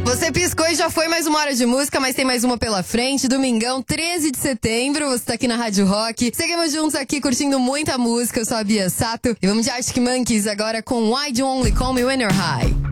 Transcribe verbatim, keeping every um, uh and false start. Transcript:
Você piscou e já foi mais uma hora de música, mas tem mais uma pela frente. Domingão, treze de setembro, você tá aqui na Rádio Rock. Seguimos juntos aqui curtindo muita música. Eu sou a Bia Sato e vamos de Arctic Monkeys agora com Why Do You Only Call Me When You're High.